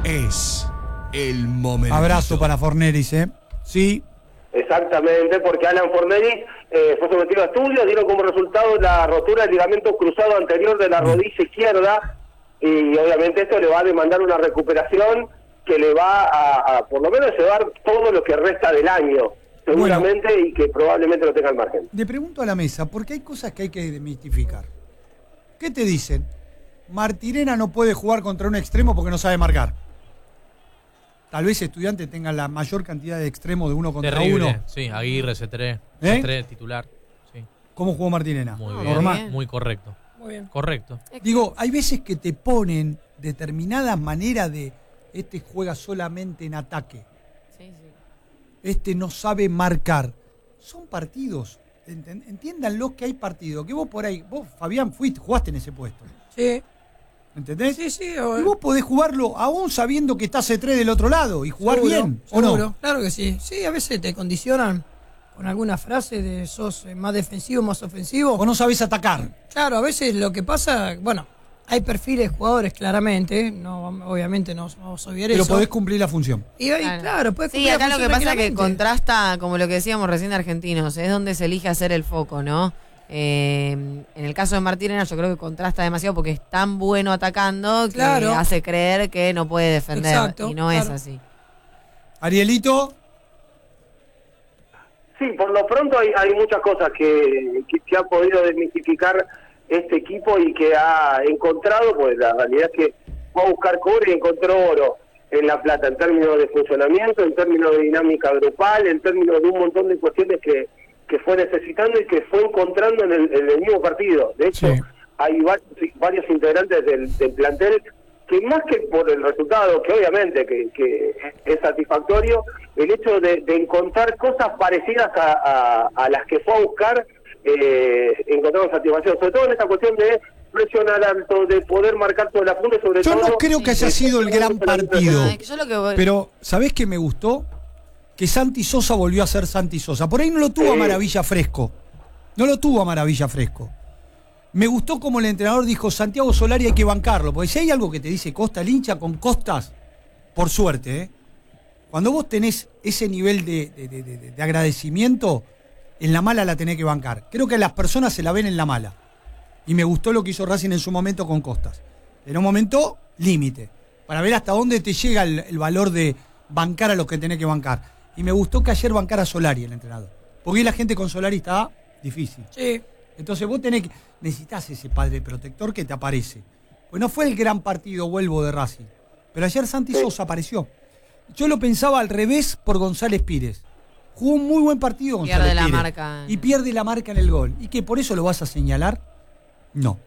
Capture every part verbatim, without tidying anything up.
Es el momento. Abrazo para Forneris, ¿eh? Sí. Exactamente, porque Alan Forneris eh, fue sometido a estudios, dieron como resultado la rotura del ligamento cruzado anterior de la rodilla izquierda, y obviamente esto le va a demandar una recuperación que le va a, a por lo menos llevar todo lo que resta del año, seguramente, bueno, y que probablemente lo tenga al margen. Le pregunto a la mesa, porque hay cosas que hay que desmitificar. ¿Qué te dicen? Martirena no puede jugar contra un extremo porque no sabe marcar. Tal vez Estudiantes tenga la mayor cantidad de extremos de uno contra Terrible. uno. Sí, Aguirre, C tres, ¿Eh? C tres titular. Sí. ¿Cómo jugó Martirena? Muy No, bien, normal. muy correcto. Muy bien. Correcto. Digo, hay veces que te ponen determinadas maneras de este juega solamente en ataque. Sí, sí. Este no sabe marcar. Son partidos. Entiéndanlo que hay partidos. Que vos por ahí, vos, Fabián, fuiste, jugaste en ese puesto. Sí. ¿Entendés? Sí, sí. Y vos podés jugarlo aún sabiendo que está C tres del otro lado y jugar seguro, bien, seguro. ¿o no? Claro que sí. Sí, a veces te condicionan con alguna frase de sos más defensivo, más ofensivo. O no sabés atacar. Claro, a veces lo que pasa, bueno, hay perfiles de jugadores claramente, no, obviamente no vamos a obviar eso. Pero podés cumplir la función. Y ahí, claro, claro podés sí, cumplir acá la lo que función pasa es que tranquilamente. contrasta, como lo que decíamos recién de Argentinos, es donde se elige hacer el foco, ¿no? Eh, en el caso de Martirena yo creo que contrasta demasiado porque es tan bueno atacando que claro. hace creer que no puede defender. Exacto, y no claro. es así. Arielito. Sí, por lo pronto hay, hay muchas cosas que, que, que ha podido desmitificar este equipo y que ha encontrado, pues la realidad es que fue a buscar cobre y encontró oro en La Plata, en términos de funcionamiento, en términos de dinámica grupal, en términos de un montón de cuestiones que, que fue necesitando y que fue encontrando en el, en el mismo partido. De hecho, sí. hay varios, varios integrantes del, del plantel que más que por el resultado, que obviamente que, que es satisfactorio, el hecho de, de encontrar cosas parecidas a, a, a las que fue a buscar, eh, encontramos satisfacción, sobre todo en esta cuestión de presionar alto, de poder marcar sobre la punta, sobre Yo todo... Yo no creo que haya sido el gran partido, Ay, yo lo que voy... pero ¿sabés qué me gustó? Que Santi Sosa volvió a ser Santi Sosa. Por ahí no lo tuvo a Maravilla fresco. No lo tuvo a Maravilla fresco. Me gustó como el entrenador dijo, Santiago Solari hay que bancarlo. Porque si hay algo que te dice Costa, el hincha con Costas, por suerte, ¿eh? Cuando vos tenés ese nivel de, de, de, de, de agradecimiento, en la mala la tenés que bancar. Creo que las personas se la ven en la mala. Y me gustó lo que hizo Racing en su momento con Costas. En un momento límite. Para ver hasta dónde te llega el, el valor de bancar a los que tenés que bancar. Y me gustó que ayer bancara a Solari, el entrenador. Porque la gente con Solari está difícil. Sí. Entonces vos tenés que, necesitas ese padre protector que te aparece. Pues no fue el gran partido, vuelvo, de Racing. Pero ayer Santi sí. Sosa apareció. Yo lo pensaba al revés por González Pires. Jugó un muy buen partido González pierde Pires. la marca. Y pierde la marca en el gol. ¿Y que por eso lo vas a señalar? No.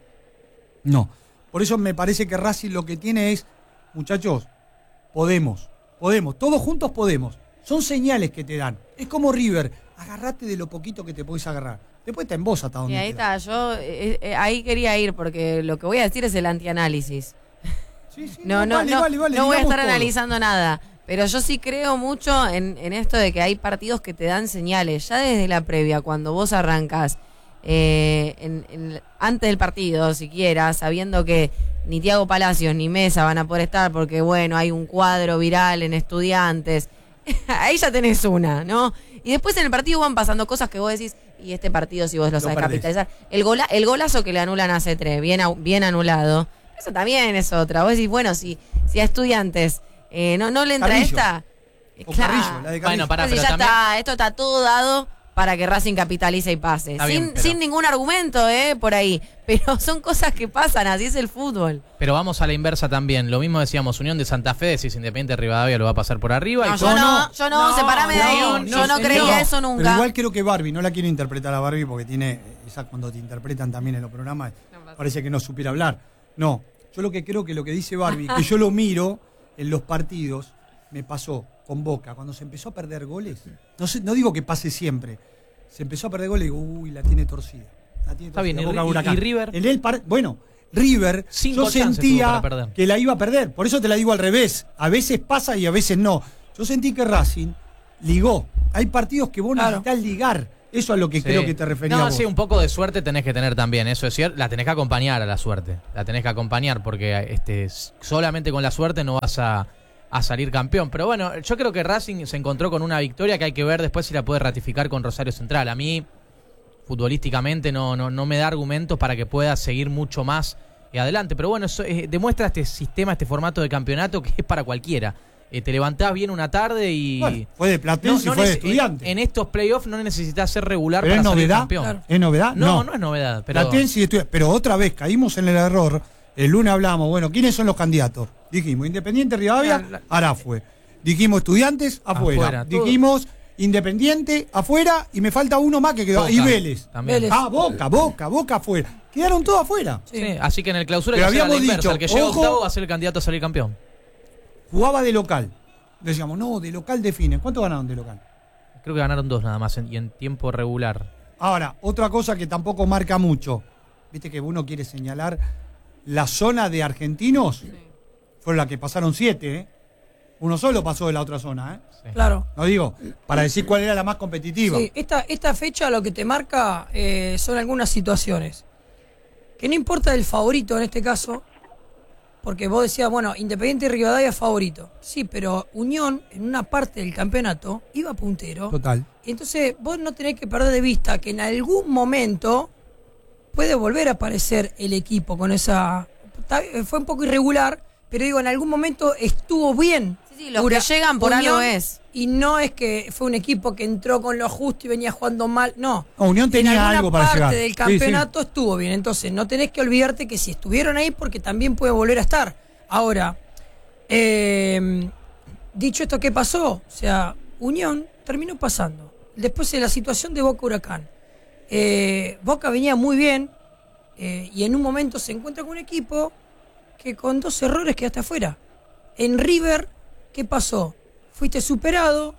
No. Por eso me parece que Racing lo que tiene es, muchachos, podemos. Podemos. Todos juntos podemos. Son señales que te dan. Es como River. Agarrate de lo poquito que te podés agarrar. Después está en vos hasta donde. Y ahí está. Yo eh, eh, ahí quería ir porque lo que voy a decir es el antianálisis. Sí, sí, no, no, vale, no, vale, vale, no voy a estar todo. analizando nada. Pero yo sí creo mucho en, en esto de que hay partidos que te dan señales. Ya desde la previa, cuando vos arrancás, eh, en, en, antes del partido, siquiera, sabiendo que ni Thiago Palacios ni Mesa van a poder estar porque, bueno, hay un cuadro viral en Estudiantes. Ahí ya tenés una, ¿no? Y después en el partido van pasando cosas que vos decís, y este partido si vos lo, lo sabés perdés. capitalizar. El, gola, el golazo que le anulan a C tres, bien, bien anulado, eso también es otra. Vos decís, bueno, si, si a Estudiantes eh, no, no le entra Carrillo. esta... O claro. Carrillo, la de Carrillo. Bueno, pará, si pero ya también... está, esto está todo dado para que Racing capitalice y pase. Está Sin, bien, pero... sin ningún argumento, ¿eh? Por ahí. Pero son cosas que pasan, así es el fútbol. Pero vamos a la inversa también. Lo mismo decíamos, Unión de Santa Fe, decís Independiente de Rivadavia lo va a pasar por arriba. No, y yo con... no, yo no, no, separame de ahí. no, no, yo no señor. creía eso nunca. Pero igual creo que Barbie, no la quiero interpretar a Barbie porque tiene, esa cuando te interpretan también en los programas, no parece que no supiera hablar. No, yo lo que creo que lo que dice Barbie, que yo lo miro en los partidos, me pasó con Boca, cuando se empezó a perder goles, no sé, no digo que pase siempre, se empezó a perder goles y digo, uy, la tiene torcida. La tiene Está torcida. bien, Boca, y, Huracán. y River. En el par... Bueno, River, Cinco yo chances tuvo sentía para perder. que la iba a perder, por eso te la digo al revés, a veces pasa y a veces no. Yo sentí que Racing ligó, hay partidos que vos claro. necesitas ligar, eso es a lo que Sí. creo que te referías No, vos. sí, un poco de suerte tenés que tener también, eso es cierto. La tenés que acompañar a la suerte. La tenés que acompañar porque este solamente con la suerte no vas a a salir campeón. Pero bueno, yo creo que Racing se encontró con una victoria que hay que ver después si la puede ratificar con Rosario Central. A mí, futbolísticamente, no, no, no me da argumentos para que pueda seguir mucho más adelante. Pero bueno, eso, eh, demuestra este sistema, este formato de campeonato que es para cualquiera. Eh, te levantás bien una tarde y... Bueno, fue de Platense no, no y fue de nece- Estudiante. En, en estos playoffs no necesitas ser regular ¿Pero para es salir novedad? campeón. Claro. ¿Es novedad? No, No, no es novedad. Pero Platense y Estudiante. Pero otra vez caímos en el error. El lunes hablábamos, bueno, ¿quiénes son los candidatos? Dijimos, Independiente Rivadavia, La- la- ahora fue. Dijimos Estudiantes, afuera. Afuera, todo. Dijimos Independiente, afuera, y me falta uno más que quedó. Boca, Y Vélez. también. Vélez. Ah, Boca, Boca, Boca afuera. Quedaron todos afuera. Sí, así que en el clausura Pero hay que hacer a la habíamos inversa. dicho, El que llegue ojo- octavo va a ser el candidato a salir campeón. Jugaba de local. Decíamos, no, de local define. ¿Cuánto ganaron de local? Creo que ganaron dos nada más en- y en tiempo regular. Ahora, otra cosa que tampoco marca mucho. Viste que uno quiere señalar la zona de argentinos. Fueron la que pasaron siete, ¿eh? Uno solo pasó de la otra zona, ¿eh? Sí. Claro. No digo, para decir cuál era la más competitiva. Sí, esta, esta fecha lo que te marca eh, son algunas situaciones. Que no importa el favorito en este caso, porque vos decías, bueno, Independiente y Rivadavia favorito. Sí, pero Unión, en una parte del campeonato, iba puntero. Total. Entonces, vos no tenés que perder de vista que en algún momento puede volver a aparecer el equipo con esa... está- Fue un poco irregular, pero digo, en algún momento estuvo bien. Sí, sí, los que llegan por algo es. Y no es que fue un equipo que entró con lo justo y venía jugando mal, no. No, Unión tenía en alguna algo para parte llegar. del Sí, campeonato estuvo bien. Entonces, no tenés que olvidarte que si estuvieron ahí, porque también puede volver a estar. Ahora, eh, dicho esto, ¿qué pasó? O sea, Unión terminó pasando. Después de la situación de Boca Huracán. Eh, Boca venía muy bien eh, y en un momento se encuentra con un equipo que con dos errores quedaste afuera. En River, ¿qué pasó? Fuiste superado,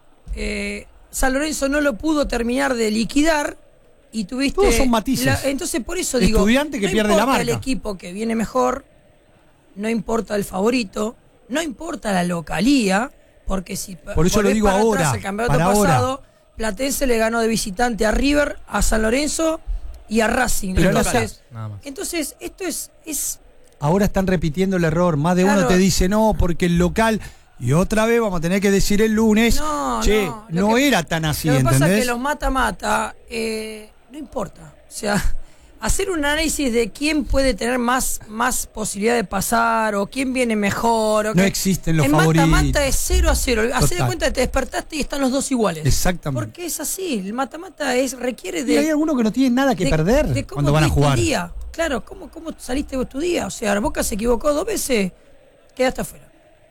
eh, San Lorenzo no lo pudo terminar de liquidar y tuviste... Todos son matices. la- entonces por eso digo, Estudiante que no pierde la importa marca. el equipo que viene mejor, no importa el favorito, no importa la localía, porque si Por eso lo volvés digo para ahora, atrás, el campeonato para ahora. pasado, Platense le ganó de visitante a River, a San Lorenzo y a Racing. Pero ahora entonces, nada más. entonces, esto es... es Ahora están repitiendo el error. Más de Claro. uno te dice no, porque el local. Y otra vez vamos a tener que decir el lunes. No, che, no, no, lo que- era tan así, Lo que pasa es ¿entendés? que los mata-mata, eh, no importa. O sea, hacer un análisis de quién puede tener más, más posibilidad de pasar o quién viene mejor. O No qué- existen los el favoritos. mata-mata es cero a cero. Hacé de Total. cuenta que te despertaste y están los dos iguales. Exactamente. Porque es así. El mata-mata es, requiere Y de. hay algunos que no tienen nada que de- perder de cómo cuando van a tuviste jugar. el día. Claro, ¿cómo, cómo saliste vos tu día? O sea, Boca se equivocó dos veces, quedaste afuera.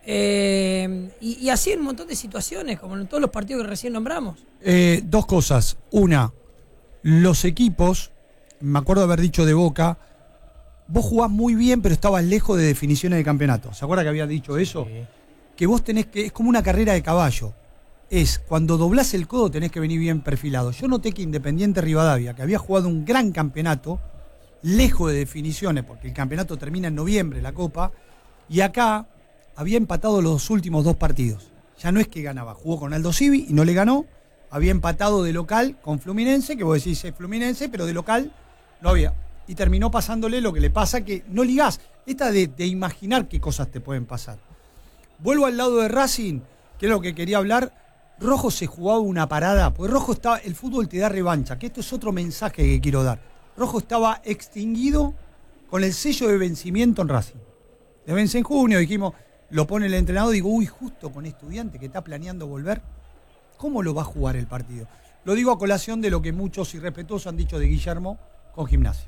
Eh, y, y así en un montón de situaciones, como en todos los partidos que recién nombramos. Eh, dos cosas. Una, los equipos, me acuerdo haber dicho de Boca, vos jugás muy bien, pero estabas lejos de definiciones de campeonato. ¿Se acuerda que había dicho eso? Sí. Que vos tenés que, es como una carrera de caballo. Es, cuando doblás el codo tenés que venir bien perfilado. Yo noté que Independiente Rivadavia, que había jugado un gran campeonato, lejos de definiciones, porque el campeonato termina en noviembre, la Copa, y acá había empatado los dos últimos dos partidos. Ya no es que ganaba, jugó con Aldo Civi y no le ganó, había empatado de local con Fluminense, que vos decís es Fluminense, pero de local no había. Y terminó pasándole lo que le pasa, que no ligás. Esta de, de imaginar qué cosas te pueden pasar. Vuelvo al lado de Racing, que es lo que quería hablar. Rojo se jugaba una parada, porque Rojo estaba, el fútbol te da revancha, que esto es otro mensaje que quiero dar. Rojo estaba extinguido con el sello de vencimiento en Racing. Le vence en junio, dijimos, lo pone el entrenador, digo, uy, justo con Estudiante que está planeando volver, ¿cómo lo va a jugar el partido? Lo digo a colación de lo que muchos irrespetuosos han dicho de Guillermo con Gimnasia.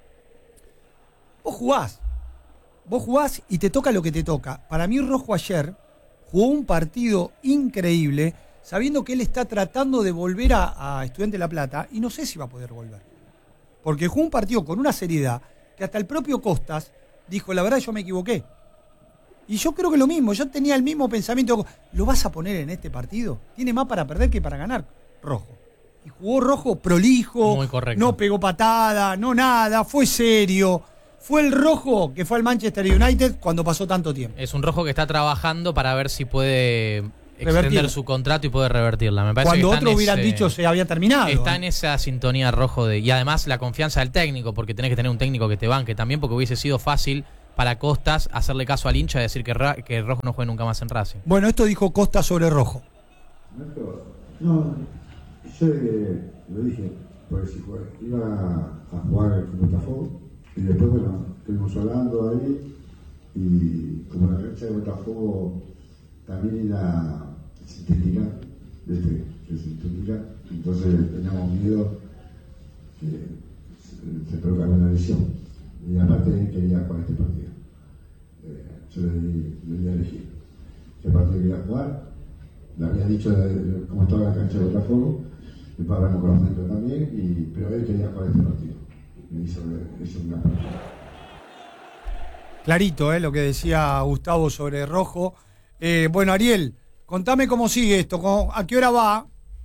Vos jugás, vos jugás y te toca lo que te toca. Para mí Rojo ayer jugó un partido increíble, sabiendo que él está tratando de volver a, a Estudiante de La Plata y no sé si va a poder volver. Porque jugó un partido con una seriedad que hasta el propio Costas dijo, la verdad yo me equivoqué. Y yo creo que lo mismo, yo tenía el mismo pensamiento, ¿lo vas a poner en este partido? Tiene más para perder que para ganar, Rojo. Y jugó Rojo prolijo, Muy correcto. no pegó patada, no nada, fue serio. Fue el Rojo que fue al Manchester United cuando pasó tanto tiempo. Es un Rojo que está trabajando para ver si puede Revertirla. extender su contrato y puede revertirla. Me parece Cuando que está otros en hubieran ese- dicho se había terminado. Está ¿eh? en esa sintonía Rojo de y además la confianza del técnico, porque tenés que tener un técnico que te banque también, porque hubiese sido fácil para Costas hacerle caso al hincha y decir que, Ra- que Rojo no juegue nunca más en Racing. Bueno, esto dijo Costa sobre Rojo. No, yo eh, lo dije, pues si fue, iba a jugar con Botafogo y después, bueno, estuvimos hablando ahí y como la cancha de Botafogo también era sintética, ¿viste? Que es sintética, entonces teníamos miedo que se, se produzca una lesión y aparte quería jugar este partido. Eh, yo le di, le di a elegir qué partido quería jugar. Le había dicho de, de cómo estaba la cancha de Botafogo, después hablamos con los médicos también, y, pero él quería jugar este partido. Me hizo, hizo un gran partido. Clarito, ¿eh? Lo que decía Gustavo sobre Rojo. Eh, bueno, Ariel, contame cómo sigue esto, cómo, a qué hora va.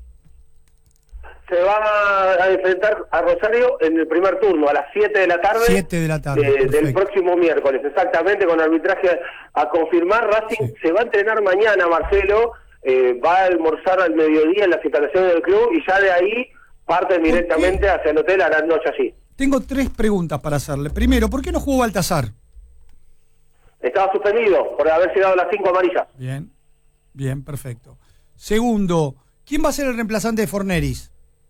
Se va a enfrentar a Rosario en el primer turno, a las siete de la tarde. siete de la tarde. Eh, del próximo miércoles, exactamente, con arbitraje a confirmar. Racing Sí. se va a entrenar mañana, Marcelo. Eh, va a almorzar al mediodía en las instalaciones del club y ya de ahí parten directamente hacia el hotel, harán noche allí. Tengo tres preguntas para hacerle. Primero, ¿por qué no jugó Baltasar? Estaba suspendido por haber llegado a las cinco amarillas. Bien, bien, perfecto. Segundo, ¿quién va a ser el reemplazante de Forneris?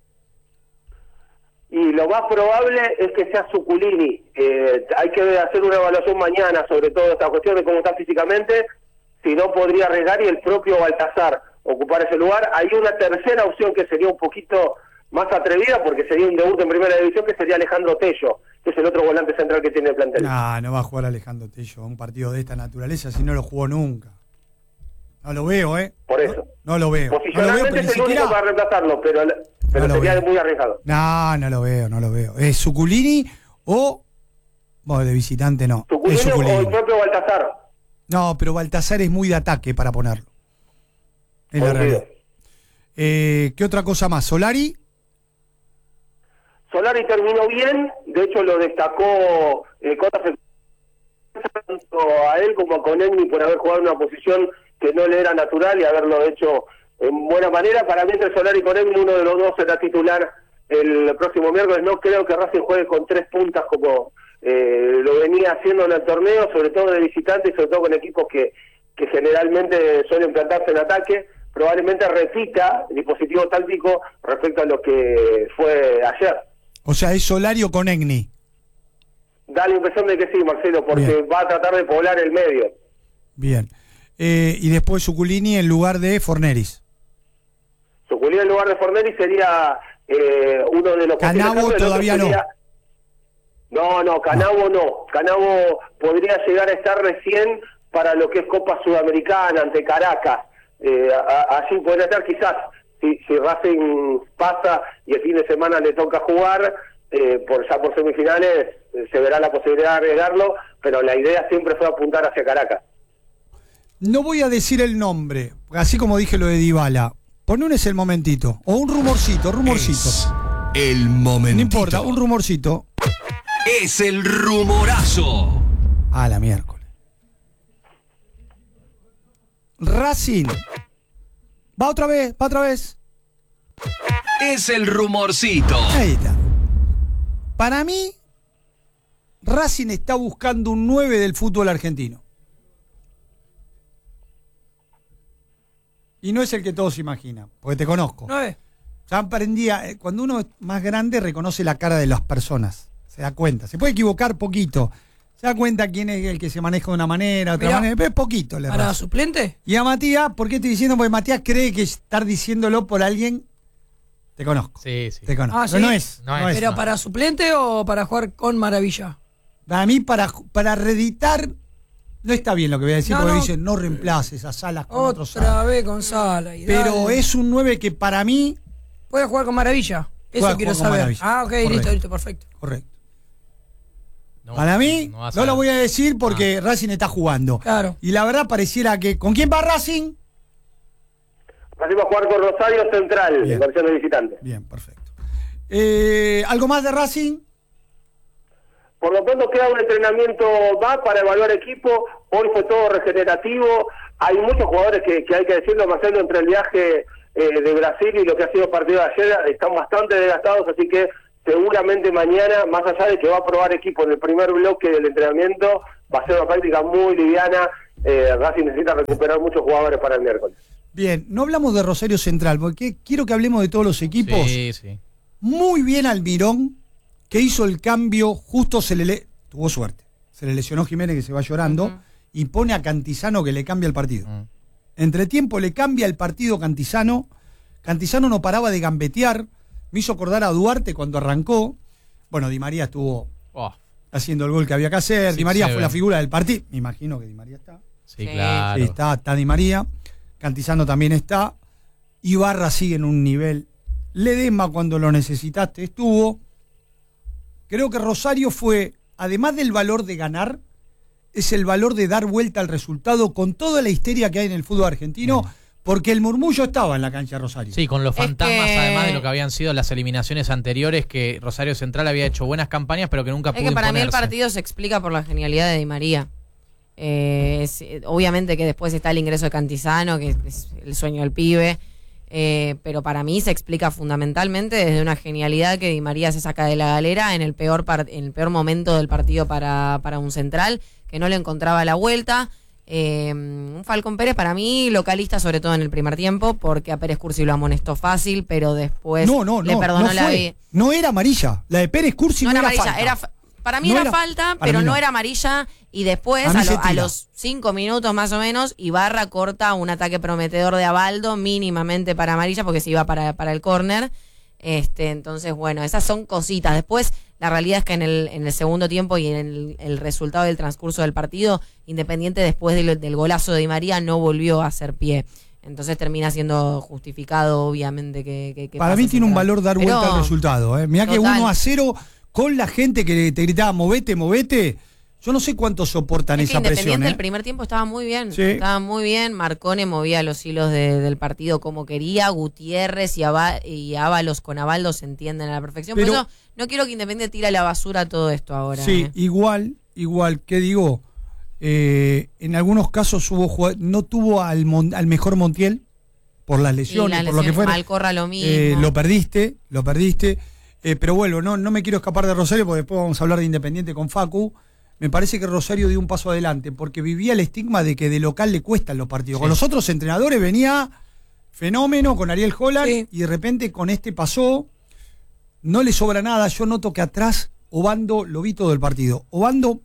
Y lo más probable es que sea Zuculini. Eh, hay que hacer una evaluación mañana sobre todo esta cuestión de cómo está físicamente. Si no, podría arriesgar y el propio Baltasar ocupar ese lugar. Hay una tercera opción que sería un poquito más atrevida, porque sería un debut en primera división, que sería Alejandro Tello, que es el otro volante central que tiene el plantel. No, no va a jugar Alejandro Tello a un partido de esta naturaleza si no lo jugó nunca. No lo veo, ¿eh? Por eso. No, no lo veo. No lo veo, Posicionalmente pero ni es el único siquiera... para reemplazarlo, pero, pero No lo sería veo. muy arriesgado. No, no lo veo, no lo veo. ¿Es Zuculini o...? Bueno, de visitante no. Zuculini Es o el Zuculini. propio Baltasar. No, pero Baltasar es muy de ataque para ponerlo. Es la Olvido. realidad. Eh, ¿Qué otra cosa más? ¿Solari? Solari terminó bien, de hecho lo destacó eh, Cota, tanto a él como a Conegni por haber jugado en una posición que no le era natural y haberlo hecho en buena manera. Para mí entre Solari y Conegni uno de los dos será titular el próximo miércoles. No creo que Racing juegue con tres puntas como eh, lo venía haciendo en el torneo, sobre todo de visitante y sobre todo con equipos que, que generalmente suelen plantarse en ataque. Probablemente repita el dispositivo táctico respecto a lo que fue ayer. O sea, ¿es Solari o Conegni? Da la impresión de que sí, Marcelo, porque Bien. va a tratar de poblar el medio. Bien. Eh, y después Zuculini en lugar de Forneris. Zuculini en lugar de Fornelli sería eh, uno de los... Canavo posibles cambios, el otro todavía no. sería- No, no, Canavo no. Canavo podría llegar a estar recién para lo que es Copa Sudamericana ante Caracas. Eh, a- a- allí podría estar quizás, si, si Racing pasa y el fin de semana le toca jugar, eh, por ya por semifinales eh, se verá la posibilidad de arriesgarlo, pero la idea siempre fue apuntar hacia Caracas. No voy a decir el nombre, así como dije lo de Dybala. Ponunes el momentito. O un rumorcito, rumorcito. Es el momentito. No importa, un rumorcito. Es el rumorazo. Ah, la miércoles. Racing. Va otra vez, va otra vez. Es el rumorcito. Ahí está. Para mí, Racing está buscando un nueve del fútbol argentino. Y no es el que todos imaginan, porque te conozco. nueve. Ya aprendía, eh, cuando uno es más grande reconoce la cara de las personas, se da cuenta. Se puede equivocar poquito, se da cuenta quién es el que se maneja de una manera, de otra Mirá, manera, pero es poquito le ¿Para errás. suplente? Y a Matías, ¿por qué estoy diciendo? Porque Matías cree que estar diciéndolo por alguien, te conozco. Sí, sí. Te conozco. Ah, Pero ¿sí? no es. No no es. es. ¿Pero no. para suplente o para jugar con Maravilla? Para mí, para, para reeditar, no está bien lo que voy a decir, No, porque no. dicen no reemplaces a Salas con otros Otra Salas. vez con Sala. y Pero dale. es un nueve que para mí, Puede jugar con Maravilla. Eso Puede quiero jugar con saber. Maravilla. Ah, ok, Correcto. listo, listo, perfecto. correcto. No, Para mí, no vas no a- lo voy a decir porque Racing está jugando. Claro. Y la verdad pareciera que... ¿Con quién va Racing? Racing va a jugar con Rosario Central, Bien. en versión de visitante. Bien, perfecto. Eh, ¿Algo más de Racing? Por lo pronto queda un entrenamiento más para evaluar equipo. Hoy fue todo regenerativo. Hay muchos jugadores que, que hay que decirlo, Marcelo, entre el viaje eh, de Brasil y lo que ha sido el partido de ayer, están bastante desgastados, así que seguramente mañana, más allá de que va a probar equipo en el primer bloque del entrenamiento, va a ser una práctica muy liviana. eh, Racing necesita recuperar muchos jugadores para el miércoles. Bien, no hablamos de Rosario Central, porque quiero que hablemos de todos los equipos. Sí, sí. Muy bien Almirón, que hizo el cambio, justo se le... le tuvo suerte. Se le lesionó Jiménez, que se va llorando, uh-huh. y pone a Cantizano, que le cambia el partido. Uh-huh. Entre tiempo le cambia el partido Cantizano. Cantizano no paraba de gambetear. Me hizo acordar a Duarte cuando arrancó. Bueno, Di María estuvo oh. haciendo el gol que había que hacer. Sí, Di María fue ve. la figura del partido. Me imagino que Di María está. Sí, claro. Sí, está, está Di María. Cantizano también está. Ibarra sigue en un nivel. Ledesma, cuando lo necesitaste, estuvo. Creo que Rosario fue, además del valor de ganar, es el valor de dar vuelta al resultado con toda la histeria que hay en el fútbol argentino, mm. porque el murmullo estaba en la cancha de Rosario. Sí, con los fantasmas, que... además de lo que habían sido las eliminaciones anteriores, que Rosario Central había hecho buenas campañas, pero que nunca es pudo que para imponerse. mí el partido se explica por la genialidad de Di María. Eh, es, obviamente que después está el ingreso de Cantizano, que es el sueño del pibe. Eh, pero para mí se explica fundamentalmente desde una genialidad que Di María se saca de la galera en el peor par- en el peor momento del partido para, para un central, que no le encontraba la vuelta. Eh, un Falcón Pérez para mí localista, sobre todo en el primer tiempo, porque a Pérez Cursi lo amonestó fácil, pero después no, no, le no, perdonó no la fue. vida. No era amarilla, la de Pérez Cursi no, no era era amarilla, amarilla, era para mí no era, era falta, pero no. no era amarilla. Y después, a, a, lo, a los cinco minutos más o menos, Ibarra corta un ataque prometedor de Abaldo, mínimamente para amarilla, porque se iba para, para el córner. Este, entonces, bueno, esas son cositas. Después, la realidad es que en el, en el segundo tiempo y en el, el resultado del transcurso del partido, Independiente después del, del golazo de Di María no volvió a hacer pie. Entonces termina siendo justificado, obviamente, que, que, que para mí tiene un valor dar Pero, vuelta al resultado. ¿eh? Mirá total. Que uno a cero con la gente que te gritaba, movete, movete. Yo no sé cuánto soportan es que esa presión. Independiente ¿eh? el primer tiempo estaba muy bien. Sí. Estaba muy bien. Marcone movía los hilos de, del partido como quería. Gutiérrez y, Aba, y Ábalos con Abaldo se entienden a la perfección. Pero, por eso no quiero que Independiente tire a la basura todo esto ahora. Sí, ¿eh? igual, igual, ¿qué digo? Eh, en algunos casos hubo no tuvo al, al mejor Montiel por las lesiones, las por lo que fuera. Malcorra lo mismo. Eh, lo perdiste, lo perdiste. Eh, pero vuelvo, no, no me quiero escapar de Rosario porque después vamos a hablar de Independiente con Facu. Me parece que Rosario dio un paso adelante porque vivía el estigma de que de local le cuestan los partidos. Sí. Con los otros entrenadores venía fenómeno, con Ariel Holland, sí. y de repente con este pasó, no le sobra nada. Yo noto que atrás Obando lo vi todo el partido. Obando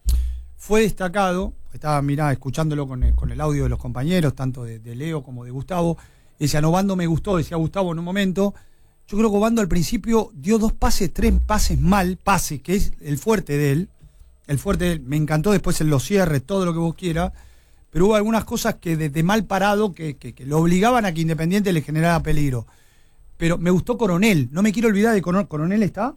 fue destacado, estaba mirá, escuchándolo con el, con el audio de los compañeros, tanto de, de Leo como de Gustavo. Decían, Obando me gustó, decía Gustavo en un momento. Yo creo que Obando al principio dio dos pases, tres pases mal, pases, que es el fuerte de él. El fuerte de él. Me encantó después en los cierres, todo lo que vos quieras. Pero hubo algunas cosas que de, de mal parado que, que, que lo obligaban a que Independiente le generara peligro. Pero me gustó Coronel. No me quiero olvidar de Coronel. ¿Coronel está?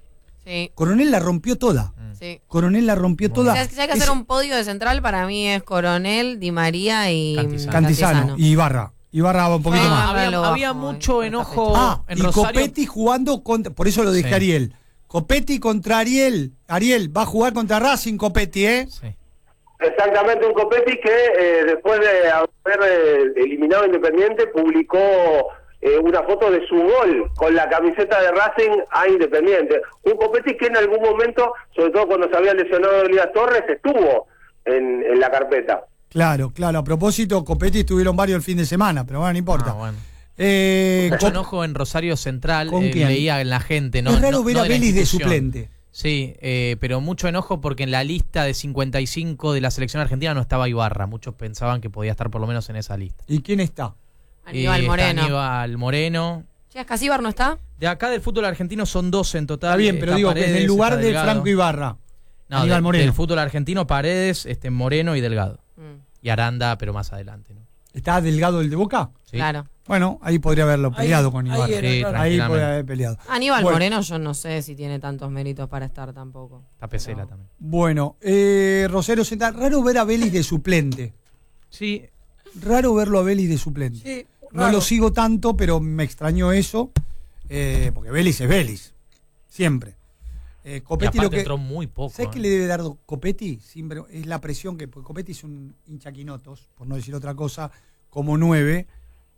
Sí. Coronel la rompió toda. Sí. Coronel la rompió bueno. toda. Si hay que hacer un podio de central, para mí es Coronel, Di María y Cantizano, Cantizano. Cantizano. y Ibarra. Ibarra un poquito Ah, más. Había, bajo, había mucho eh, enojo Ah, en y Rosario. Copetti jugando contra... Por eso lo dejé Sí. Ariel. Copetti contra Ariel. Ariel va a jugar contra Racing, Copetti, ¿eh? Sí. Exactamente, un Copetti que eh, después de haber eh, eliminado Independiente publicó eh, una foto de su gol con la camiseta de Racing a Independiente. Un Copetti que en algún momento, sobre todo cuando se había lesionado Elías Torres, estuvo en, en la carpeta. Claro, claro. A propósito, Copetti estuvieron varios el fin de semana, pero bueno, no importa. Ah, bueno. Eh, Mucho Cop- enojo en Rosario Central, ¿Con eh, quién? leía en la gente. No, es raro no, ver no a de la Vélez de institución. suplente. Sí, eh, pero mucho enojo porque en la lista de cincuenta y cinco de la selección argentina no estaba Ibarra. Muchos pensaban que podía estar por lo menos en esa lista. ¿Y quién está? Aníbal Eh, Moreno. está Aníbal Moreno. Chicas, Casíbar no está. De acá del fútbol argentino son doce en total. Está bien, pero Está digo, que en el Paredes, lugar está de Delgado. Franco Ibarra. No, Aníbal de- Moreno. del fútbol argentino, Paredes, este, Moreno y Delgado. Mm, Y Aranda, pero más adelante, ¿no? ¿Está Delgado el de Boca? Sí. Claro. Bueno, ahí podría haberlo peleado Ahí- con ahí Ibarra. era, Sí, claro. Ahí tranquilamente. podría haber peleado. Aníbal Bueno. Moreno yo no sé si tiene tantos méritos para estar tampoco. Está Pesela No. también. Bueno, eh, Rosario Central. Raro ver a Vélez de suplente. Sí, Raro verlo a Vélez de suplente. Sí, No raro. lo sigo tanto, pero me extrañó eso. Eh, porque Vélez es Vélez. Siempre. Eh, y Copetti aparte lo que. entró muy poco. ¿Sabes ¿eh? qué le debe dar Copetti? Siempre es la presión que. Porque Copetti es un hinchaquinotos, por no decir otra cosa, como nueve.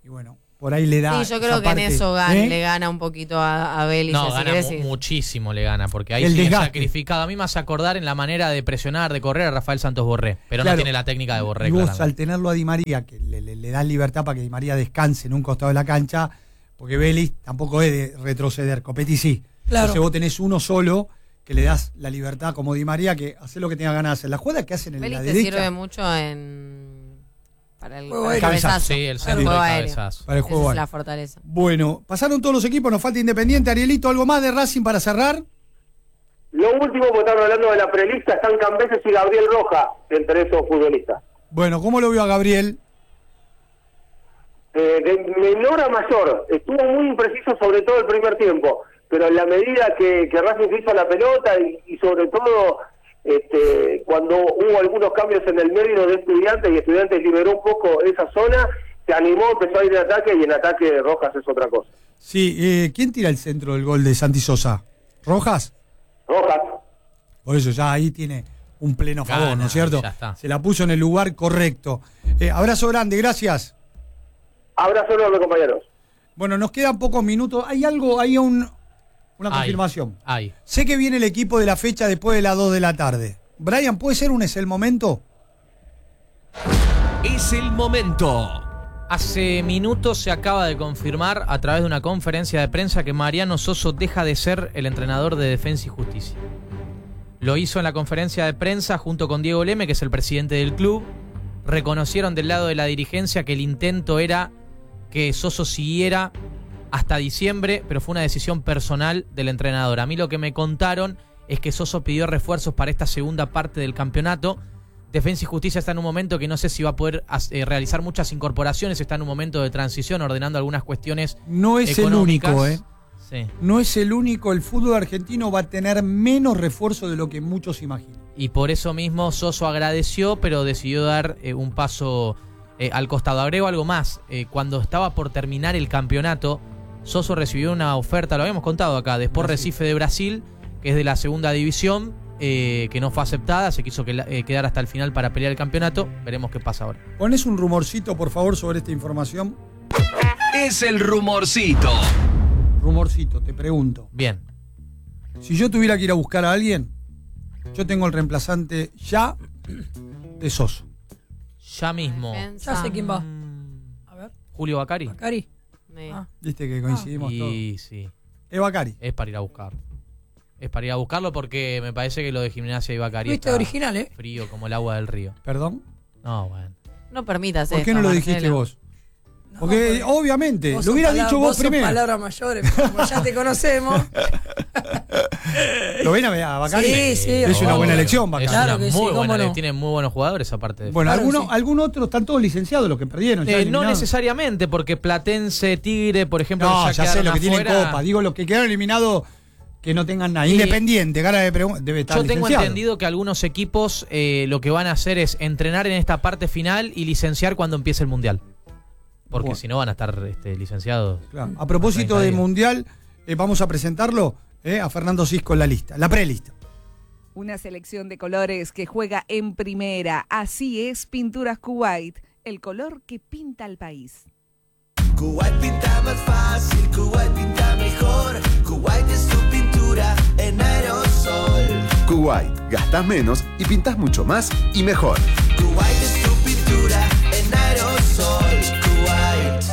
Y bueno, por ahí le da. Sí, yo creo esa que parte, en eso gana, ¿eh? le gana un poquito a, a Vélez. No, si gana querés, mu- sí. muchísimo, le gana, porque ahí El sí es desgaste. sacrificado. A mí me hace acordar en la manera de presionar, de correr a Rafael Santos Borré, pero Claro. no tiene la técnica de Borré. Y vos, claramente. al tenerlo a Di María, que le, le, le das libertad para que Di María descanse en un costado de la cancha, porque Vélez tampoco es de retroceder, Copetti sí. Claro. Entonces vos tenés uno solo que le das la libertad como Di María, que hace lo que tenga ganas de hacer. La jugada que hacen en Vélez la te derecha sirve mucho en para el, Juego para el aéreo. cabezazo. Sí, el Para centro de juego aéreo. cabezazo. para el Esa juego es aéreo. la fortaleza. Bueno, pasaron todos los equipos, nos falta Independiente. Arielito, ¿algo más de Racing para cerrar? Lo último, porque estamos hablando de la prelista, están Cambeses y Gabriel Roja entre esos futbolistas. Bueno, ¿cómo lo vio a Gabriel? Eh, de menor a mayor, estuvo muy impreciso sobre todo el primer tiempo, pero en la medida que, que Racing se hizo la pelota y, y sobre todo este, cuando hubo algunos cambios en el medio de Estudiantes y Estudiantes liberó un poco esa zona, se animó, empezó a ir en ataque y en ataque Rojas es otra cosa. Sí, eh, ¿quién tira el centro del gol de Santi Sosa? ¿Rojas? Rojas, Por eso ya ahí tiene un pleno favor, Gana, ¿no es cierto? ya está. Se la puso en el lugar correcto. Eh, abrazo grande, gracias. abrazo enorme, compañeros. Bueno, nos quedan pocos minutos. Hay algo, hay un, una Ay, confirmación. ay. Sé que viene el equipo de la fecha después de las dos de la tarde. Brian, ¿puede ser un es el momento? Es el momento. Hace minutos se acaba de confirmar a través de una conferencia de prensa que Mariano Soso deja de ser el entrenador de Defensa y Justicia. Lo hizo en la conferencia de prensa junto con Diego Leme, que es el presidente del club. Reconocieron del lado de la dirigencia que el intento era que Soso siguiera hasta diciembre, pero fue una decisión personal del entrenador. A mí lo que me contaron es que Soso pidió refuerzos para esta segunda parte del campeonato. Defensa y Justicia está en un momento que no sé si va a poder eh, realizar muchas incorporaciones, está en un momento de transición, ordenando algunas cuestiones No es económicas. el único, ¿eh? Sí. No es el único. El fútbol argentino va a tener menos refuerzo de lo que muchos imaginan. Y por eso mismo Soso agradeció, pero decidió dar eh, un paso eh, al costado. Agrego algo más. Eh, cuando estaba por terminar el campeonato, Soso recibió una oferta, lo habíamos contado acá, de Sport Recife de Brasil, que es de la segunda división, eh, que no fue aceptada, se quiso que, eh, quedar hasta el final para pelear el campeonato. Veremos qué pasa ahora. Pones un rumorcito, por favor, sobre esta información. Es el rumorcito. Rumorcito, te pregunto. Bien. Si yo tuviera que ir a buscar a alguien, yo tengo el reemplazante ya de Soso. Ya mismo. Ya sé quién va. Mm, A ver, Julio Bacari. Bacari. Sí. Ah. Viste que coincidimos todos. Y sí, Es Bacari. es para ir a buscarlo. Es para ir a buscarlo porque me parece que lo de Gimnasia y Bacari Fuiste está original, ¿eh? frío como el agua del río. Perdón. No, bueno. No permitas ¿Por qué esto, no lo Marcelo. dijiste vos? No, Porque obviamente, vos lo sos hubiera palabra- dicho vos vos sos primero. palabras mayores, como ya te conocemos. ¿Lo ven a, a Bacari? Sí, sí, Es una obvio. buena elección, Bacari. Es Claro una que sí, muy cómo buena, no. tiene muy buenos jugadores aparte de Bueno, Claro que algunos, sí. algunos otros están todos licenciados, los que perdieron. ya Eh, no eliminados. necesariamente, porque Platense, Tigre, por ejemplo, No, ya, ya sé quedaron lo que tienen afuera. Copa. Digo, los que quedaron eliminados que no tengan nada. Y- Independiente, cara de pregunta, debe estar Yo tengo licenciado. entendido que algunos equipos eh, lo que van a hacer es entrenar en esta parte final y licenciar cuando empiece el Mundial. Porque Bueno. si no van a estar este, licenciados. Claro. A propósito treinta del días. Mundial, eh, vamos a presentarlo eh, a Fernando Cisco en la lista, la prelista. Una selección de colores que juega en primera. Así es Pinturas Kuwait, el color que pinta al país. Kuwait pinta más fácil, Kuwait pinta mejor. Kuwait es tu pintura en aerosol. Kuwait, gastás menos y pintás mucho más y mejor. Kuwait es tu pintura en aerosol. Kuwait.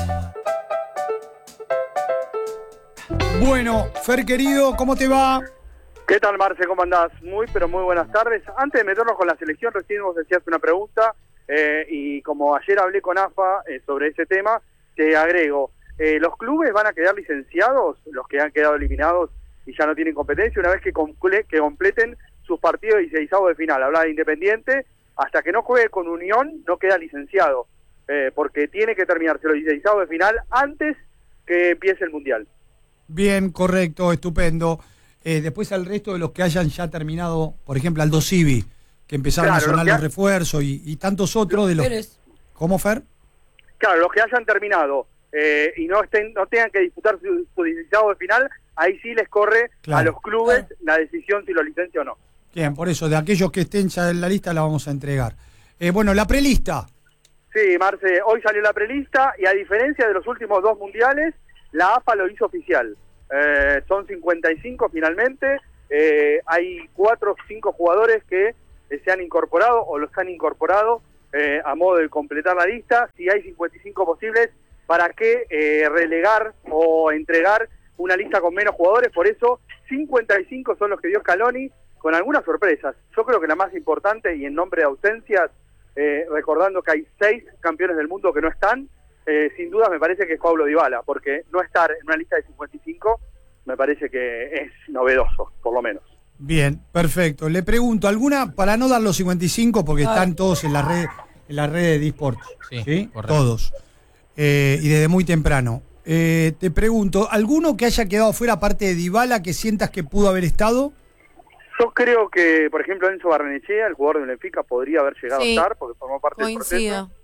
Bueno, Fer querido, ¿cómo te va? ¿Qué tal, Marce? ¿Cómo andás? Muy, pero muy buenas tardes. Antes de meternos con la selección, recién vos decías una pregunta, eh, y como ayer hablé con A F A eh, sobre ese tema, te agrego, eh, ¿los clubes van a quedar licenciados, los que han quedado eliminados y ya no tienen competencia, una vez que, comple que completen sus partidos de dieciséis de final? Hablaba de Independiente, hasta que no juegue con Unión, no queda licenciado, eh, porque tiene que terminarse los dieciséis de final antes que empiece el Mundial. Bien, correcto, estupendo. Eh, después al resto de los que hayan ya terminado, por ejemplo, Aldo Civi, que empezaron Claro, a sonar los que los ha- refuerzos y, y tantos otros de los... Pérez. ¿Cómo, Fer? Claro, los que hayan terminado eh, y no estén, no tengan que disputar su, su dieciséis de final, ahí sí les corre Claro. a los clubes la decisión si lo licencia o no. Bien, por eso, de aquellos que estén ya en la lista la vamos a entregar. Eh, bueno, la prelista. Sí, Marce, hoy salió la prelista y a diferencia de los últimos dos mundiales, la A F A lo hizo oficial. Eh, son cincuenta y cinco finalmente, eh, hay cuatro o cinco jugadores que eh, se han incorporado o los han incorporado eh, a modo de completar la lista. Si hay cincuenta y cinco posibles, ¿para qué eh, relegar o entregar una lista con menos jugadores? Por eso cincuenta y cinco son los que dio Scaloni, con algunas sorpresas. Yo creo que la más importante, y en nombre de ausencias, eh, recordando que hay seis campeones del mundo que no están, eh, sin duda me parece que es Paulo Dybala, porque no estar en una lista de cincuenta y cinco me parece que es novedoso, por lo menos. Bien, perfecto. Le pregunto, ¿alguna, para no dar los cincuenta y cinco, porque Ah. están todos en la red, en la red de eSports, Sí, ¿sí? correcto. Todos. Eh, y desde muy temprano. Eh, te pregunto, ¿alguno que haya quedado fuera aparte de Dybala que sientas que pudo haber estado? Yo creo que, por ejemplo, Enzo Barrenechea, el jugador de Benfica, podría haber llegado Sí. a estar, porque formó parte del Coincido. proceso.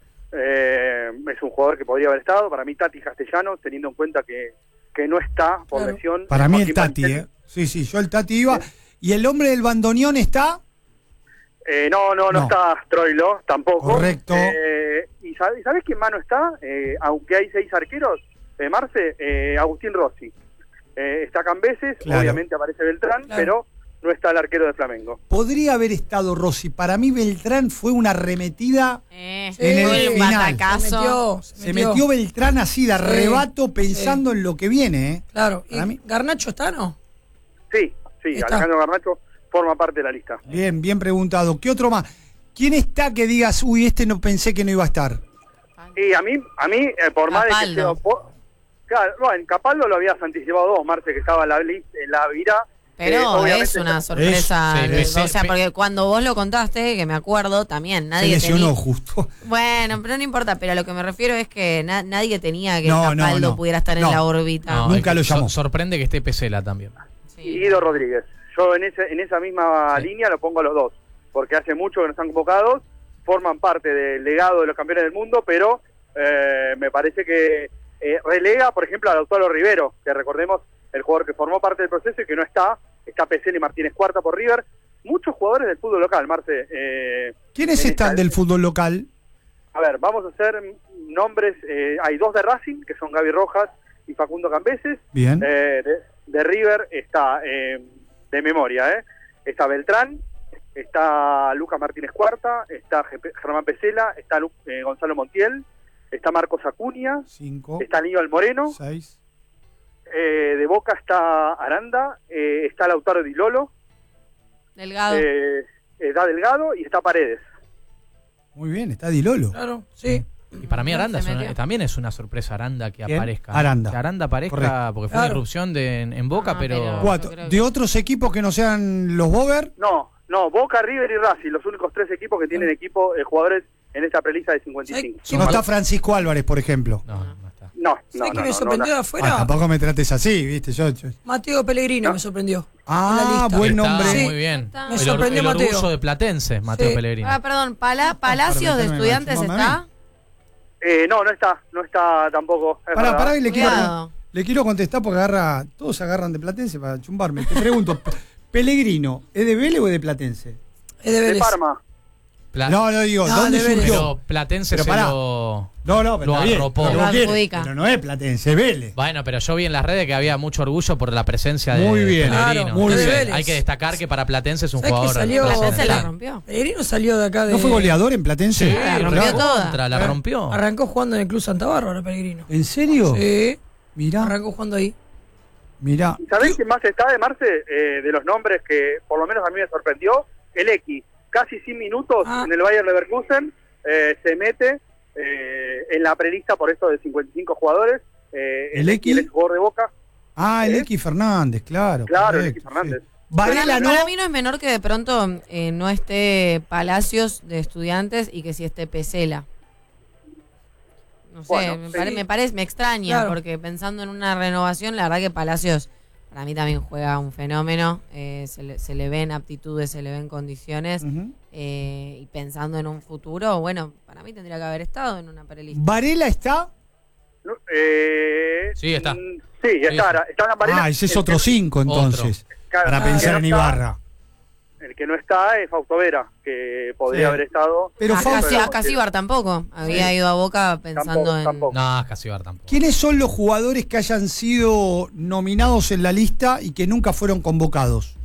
Eh, es un jugador que podría haber estado. Para mí, Tati Castellanos, teniendo en cuenta que, que no está por Claro. lesión. Para mí el Joaquín Tati, Vanzetti. ¿eh? Sí, sí, yo el Tati iba. ¿Y el hombre del bandoneón está? Eh, no, no, no, No. está Troilo, tampoco. Correcto. Eh, ¿Y sabes, sabes quién más no está? Eh, aunque hay seis arqueros, eh, Marce, eh, Agustín Rossi. Eh, está Cambeses, Claro. obviamente aparece Beltrán, Claro. pero no está el arquero de Flamengo. Podría haber estado Rossi. Para mí Beltrán fue una arremetida. Eh, En el fue un final. Se batacazo. metió, se Se metió. metió Beltrán así de Sí. arrebato pensando en lo que viene. ¿eh? Claro. ¿Y Para mí- Garnacho está, no? Sí, sí, Está. Alejandro Garnacho forma parte de la lista. Bien, bien preguntado. ¿Qué otro más? ¿Quién está que digas, uy, este no pensé que no iba a estar? Y a mí, a mí eh, por más de que Capaldo. sea... po- Claro, bueno, Capaldo lo habías anticipado vos, Marce, que estaba en la, lis- en la vira. Pero Eh, obviamente es una está- sorpresa. Es- sí, de- sí, o sea, sí. porque cuando vos lo contaste, que me acuerdo, también Se nadie lesionó tenía... justo. Bueno, pero no importa, pero a lo que me refiero es que na- nadie tenía que No, no, Capaldo no. pudiera estar No. en la órbita. No, Nunca es que lo llamó. sor- sorprende que esté Pesela también. Sí. y Guido Rodríguez. Yo en, ese, en esa misma Sí. línea lo pongo a los dos, porque hace mucho que no están convocados, forman parte del legado de los campeones del mundo, pero eh, me parece que eh, relega, por ejemplo, a Lautaro Rivero, que recordemos el jugador que formó parte del proceso y que no está, está Pesela y Martínez Cuarta por River. Muchos jugadores del fútbol local, Marce. Eh, ¿Quiénes en están esta- del fútbol local? A ver, vamos a hacer nombres, eh, hay dos de Racing, que son Gaby Rojas y Facundo Cambeses. Bien. Eh, de, de River está, eh, de memoria, ¿eh? Está Beltrán, está Lucas Martínez Cuarta, está Ge- Germán Pesela, está Lu- eh, Gonzalo Montiel, está Marcos Acuña, Cinco, está Aníbal Moreno, seis. eh, de Boca está Aranda, eh, está Lautaro Di Lolo, Delgado. eh, está Delgado y está Paredes. Muy bien, está Di Lolo. Claro, sí. Y para mí Aranda Se es una- metió. también es una sorpresa Aranda que ¿Quién? aparezca. Aranda. Que Aranda aparezca, Correcto. porque fue una Claro. irrupción de, en, en Boca, Ah, pero... pero- Cuatro. yo creo que- ¿De otros equipos que no sean los Bober? No, no, Boca, River y Racing, los únicos tres equipos que tienen equipo, eh, jugadores en esta prelista de cincuenta y cinco. Sí, No Mal- está Francisco Álvarez, por ejemplo. No, no está. No, no, ¿Sabes no, que me no, sorprendió no, de no. afuera? Ah, tampoco me trates así, ¿viste? Yo, yo- Mateo Pellegrino me sorprendió. en la Ah, lista. buen Está nombre. Sí. muy bien. Está. El, Me or- sorprendió el Mateo. orgullo de Platense, Mateo Sí. Pellegrini. Ah, perdón, Pala- Palacios de meterme, Estudiantes mamá, está. mamá. Eh, no, no está, no está tampoco. es Pará, verdad. pará, y le quiero, Cuidado. le quiero contestar porque agarra, todos agarran de Platense para chumbarme. Te pregunto, Pe- ¿Pellegrino es de Vélez o es de Platense? Es de De Vélez. Parma. Pla- No, no digo, No, ¿dónde de Vélez. surgió? Pero Platense Pero se pará. lo... No, no, pero lo está bien, arropó. pero Lo como quiere, adjudica. pero no es Platense, es Vélez. Bueno, pero yo vi en las redes que había mucho orgullo por la presencia de Muy bien. Pellegrino. Claro, muy Entonces, bien. hay que destacar que para Platense es un ¿Sabes que jugador... salió- Platense la trascendental. rompió. Pellegrino salió de acá de. ¿No fue goleador en Platense? Sí, La la rompió rompió toda. contra, la rompió. Arrancó jugando en el Club Santa Bárbara, Pellegrino. ¿En serio? Sí. Mirá, Arrancó jugando ahí. mirá. ¿Y sabés quién más está de Marce? Eh, de los nombres que por lo menos a mí me sorprendió, el X. Casi cien minutos Ah. en el Bayer Leverkusen, eh, se mete eh, en la prelista por esto de cincuenta y cinco jugadores. Eh, ¿El X? el ex jugador de Boca. Ah, el ¿Eh? X Fernández, claro. Claro, el correcto, X Fernández. sí. Varela para, no. para mí no es menor que de pronto eh, no esté Palacios de Estudiantes y que sí esté Pesela. No sé, Bueno, me, sí. pare- me parece, me extraña, Claro. porque pensando en una renovación, la verdad que Palacios para mí también juega un fenómeno. eh, se, le, se le ven aptitudes, se le ven condiciones. Ujú. eh, y pensando en un futuro, bueno, para mí tendría que haber estado en una prelista. ¿Varela está? No, eh, Sí, está. mm, Sí, está, está en la Varela. Ah, ese es El otro que- cinco entonces. Claro, Para el que pensar no en está- Ibarra. El el que no está es Fausto Vera, que podría Sí. haber estado. Pero a, Fausto- Casi- a Casíbar tampoco. Había ido a Boca pensando Tampoco, en... tampoco. No, Casíbar tampoco. ¿Quiénes son los jugadores que hayan sido nominados en la lista y que nunca fueron convocados?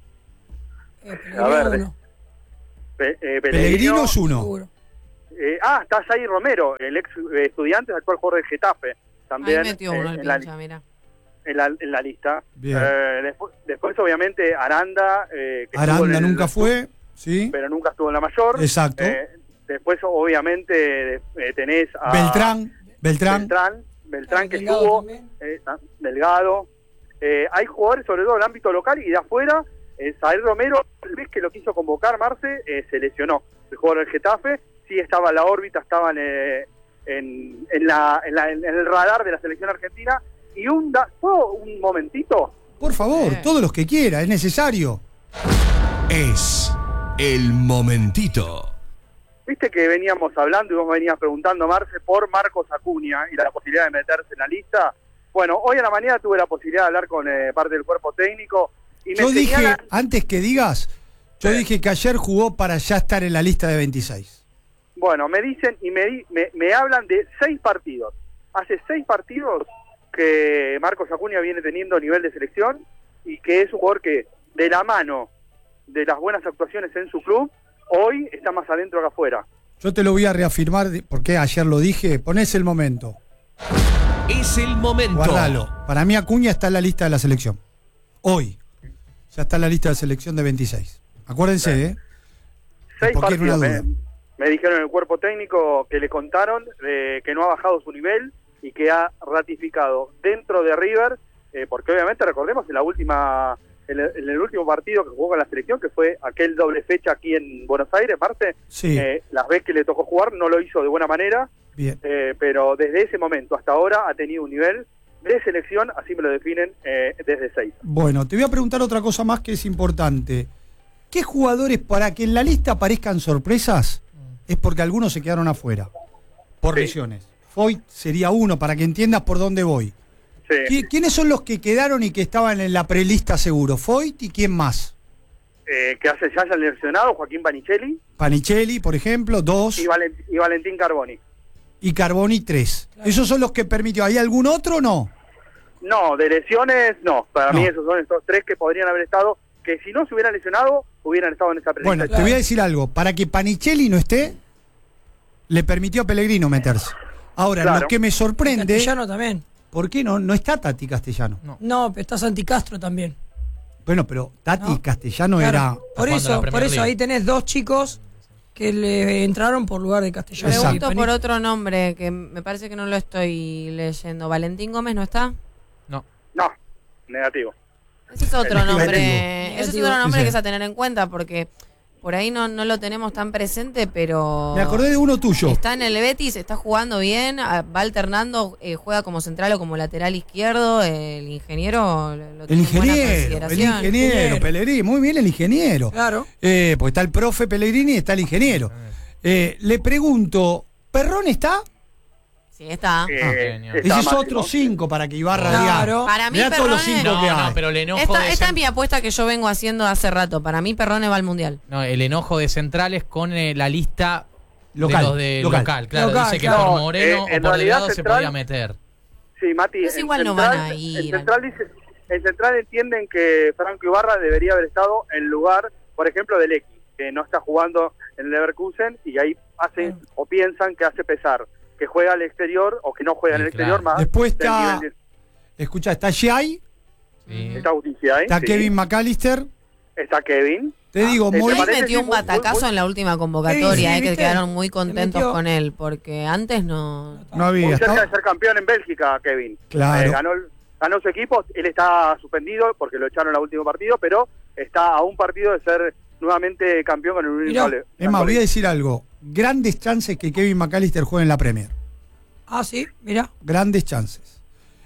Eh, A ver, uno, Pe- eh, Pellegrino es uno. seguro. Eh, ah, está Jair Romero, el ex eh, estudiante, actual jugador del Getafe. También Ahí metió eh, uno el en, la, pincha, mira. en, la, en la lista. Bien. Eh, después, después, obviamente, Aranda. Eh, que estuvo en Aranda el- nunca fue, ¿sí? Pero nunca estuvo en la mayor. Exacto. Eh, después, obviamente, eh, tenés a Beltrán, Beltrán. Beltrán, Beltrán que Delgado estuvo, también. eh, ah, Delgado. Eh, hay jugadores, sobre todo en el ámbito local y de afuera. Eh, Jair Romero, el vez que lo quiso convocar, Marce, eh, se lesionó. El jugador del Getafe, sí estaba en la órbita, estaba en, eh, en, en la, en, la- en el radar de la selección argentina. Y un, da- ¿puedo un momentito? Por favor, Eh. todos los que quiera, es necesario. Es el momentito. Viste que veníamos hablando y vos me venías preguntando, Marce, por Marcos Acuña y la posibilidad de meterse en la lista. Bueno, hoy a la mañana tuve la posibilidad de hablar con eh, parte del cuerpo técnico y me Yo dije, señalan- antes que digas, yo dije que ayer jugó para ya estar en la lista de veintiséis. Bueno, me dicen y me, di- me, me hablan de seis partidos. Hace seis partidos que Marcos Acuña viene teniendo nivel de selección y que es un jugador que, de la mano de las buenas actuaciones en su club, hoy está más adentro que afuera. Yo te lo voy a reafirmar de- porque ayer lo dije. Ponés el momento. Es el momento. Guardalo. Para mí Acuña está en la lista de la selección. Hoy. Ya está en la lista de selección de veintiséis. Acuérdense, ¿eh? Seis Porque era una partidos. duda. Me, me dijeron en el cuerpo técnico que le contaron eh, que no ha bajado su nivel y que ha ratificado dentro de River, eh, porque obviamente recordemos en la última, en el, en el último partido que jugó con la selección, que fue aquel doble fecha aquí en Buenos Aires, Marte, Sí. eh, las veces que le tocó jugar no lo hizo de buena manera, Bien. eh, pero desde ese momento hasta ahora ha tenido un nivel de selección, así me lo definen, eh, desde seis. Bueno, te voy a preguntar otra cosa más que es importante. ¿Qué jugadores, para que en la lista aparezcan sorpresas, es porque algunos se quedaron afuera? Por Sí. lesiones. Foyt sería uno, para que entiendas por dónde voy. Sí. ¿Qui- ¿Quiénes son los que quedaron y que estaban en la prelista seguro? Foyt y quién más. Eh, que hace ya hayan lesionado Joaquín Panicelli Panicelli, por ejemplo, dos. y, Valent- y Valentín Carboni. Y Carboni, tres. ¿Esos son los que permitió? ¿Hay algún otro o no? No, de lesiones no. Para No. mí esos son estos tres que podrían haber estado, que si no se hubieran lesionado, hubieran estado en esa prelista. Bueno, te voy a decir algo. Para que Panicelli no esté, le permitió a Pellegrino meterse. Ahora, Claro. lo que me sorprende, Castellano también. ¿por qué no, no está Tati Castellano? No. No, pero está Santi Castro también. Bueno, pero Tati No. Castellano Claro. era... Por jugando en eso, la Premier por eso League. ahí tenés dos chicos que le entraron por lugar de Castellano. Exacto. Pregunto por otro nombre que me parece que no lo estoy leyendo. ¿Valentín Gómez no está? No. No, negativo. Ese es otro Negativo. nombre. Ese es Negativo. otro nombre Sí, sí. que es a tener en cuenta porque por ahí no, no lo tenemos tan presente, pero Me acordé de uno tuyo. está en el Betis, está jugando bien, a- va alternando, eh, juega como central o como lateral izquierdo. El ingeniero lo, lo El tiene en buena ingeniero, el consideración. ingeniero, Ingeniero. Pellegrini, muy bien el ingeniero. Claro. Eh, pues está el profe Pellegrini y está el ingeniero. Eh, le pregunto, ¿Perrón está? Sí, está. Eh, genio. está Ese es Máximo. otro cinco para que Ibarra Claro. diga. Para mí Mirá todos los Perrone- cinco que No, hay. no, pero el enojo Esta, de esta es cen- mi apuesta que yo vengo haciendo hace rato. Para mí Perrone va al Mundial. no, el enojo de centrales con eh, la lista Local, de los de local. local. Claro, Local, dice que claro. por Moreno Eh, en o por realidad Delgado se Central- podía meter. Sí, Mati. Pues en igual no Central- van a ir En al- Central, dice, en Central entienden que Franco Ibarra debería haber estado en lugar, por ejemplo, del X, que no está jugando en el Leverkusen y ahí hacen o piensan que hace pesar que juega al exterior o que no juega Sí, en el claro. exterior más. Después del está, nivel de- escucha, está Giai, Sí. está Guticia ahí. está sí. Kevin McAllister. Está Kevin. Te digo, ¿te muy... Él parece? metió Sí, un muy- batacazo muy- en la última convocatoria, Sí, sí, eh, que ¿viste? quedaron muy Se contentos metió. con él, porque antes no... No había. Muy cerca estaba- de ser campeón en Bélgica, Kevin. Claro. Eh, ganó, el- ganó su equipo, él está suspendido porque lo echaron en el último partido, pero está a un partido de ser nuevamente campeón con el Unión Mirá. Sole- Es más, voy a Sole- decir algo. Grandes chances que Kevin McAllister juegue en la Premier. Ah, sí, mirá. Grandes chances.